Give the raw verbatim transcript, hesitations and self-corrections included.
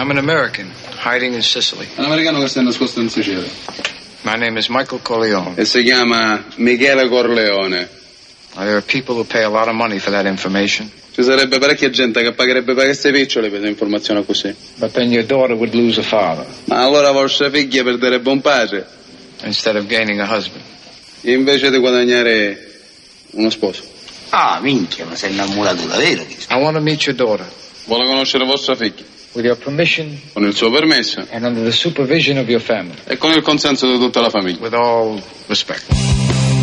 I'm an American, hiding in Sicily. Un americano che si è nascosto in Sicilia. My name is Michael Corleone. E si chiama Michele Corleone. Now, there are people who pay a lot of money for that information. Ci sarebbe parecchia gente che pagherebbe per queste picciole per informazioni così. But then your daughter would lose a father. Ma allora vostra figlia perderebbe un padre. Instead of gaining a husband. Invece di guadagnare uno sposo. Ah, minchia, ma sei innamorato davvero? I want to meet your daughter. Vuole conoscere vostra figlia. With your permission. Con il suo permesso. And under the supervision of your family. E con il consenso di tutta la famiglia. With all respect.